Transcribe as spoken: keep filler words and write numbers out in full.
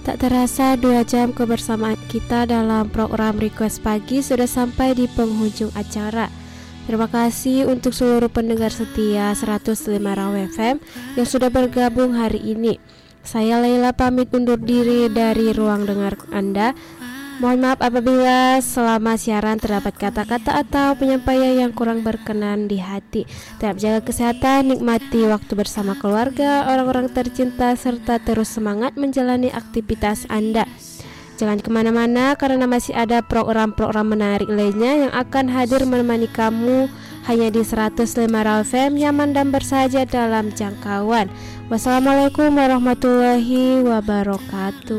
Tak terasa dua jam kebersamaan kita dalam program Request Pagi sudah sampai di penghujung acara. Terima kasih untuk seluruh pendengar setia seratus lima Raw F M yang sudah bergabung hari ini. Saya Laila pamit undur diri dari ruang dengar Anda. Mohon maaf apabila selama siaran terdapat kata-kata atau penyampaian yang kurang berkenan di hati. Tetap jaga kesehatan, nikmati waktu bersama keluarga, orang-orang tercinta, serta terus semangat menjalani aktivitas Anda. Jangan kemana-mana karena masih ada program-program menarik lainnya yang akan hadir menemani kamu hanya di seratus lima Raw F M, nyaman dan bersahaja dalam jangkauan. Wassalamualaikum warahmatullahi wabarakatuh.